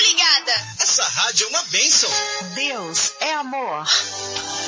ligada. Essa rádio é uma bênção. Deus é amor.